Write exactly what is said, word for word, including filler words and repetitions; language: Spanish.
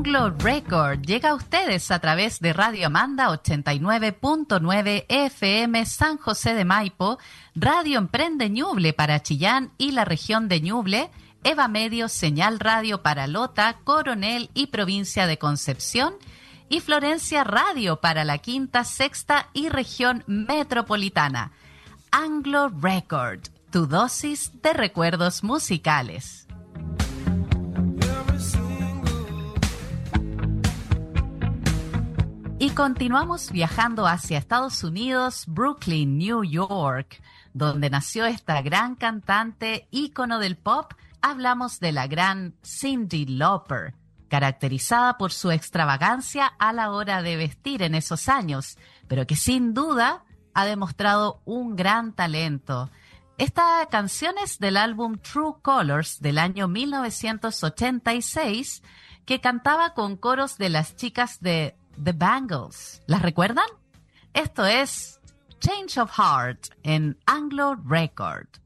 Anglo Record llega a ustedes a través de Radio Amanda ochenta y nueve punto nueve F M San José de Maipo, Radio Emprende Ñuble para Chillán y la región de Ñuble, Eva Medio, Señal Radio para Lota, Coronel y provincia de Concepción, y Florencia Radio para la quinta, sexta y región metropolitana. Anglo Record, tu dosis de recuerdos musicales. Y continuamos viajando hacia Estados Unidos, Brooklyn, New York, donde nació esta gran cantante, ícono del pop. Hablamos de la gran Cyndi Lauper, caracterizada por su extravagancia a la hora de vestir en esos años, pero que sin duda ha demostrado un gran talento. Esta canción es del álbum True Colors del año mil novecientos ochenta y seis, que cantaba con coros de las chicas de The Bangles. ¿Las recuerdan? Esto es Change of Heart en Anglo Record.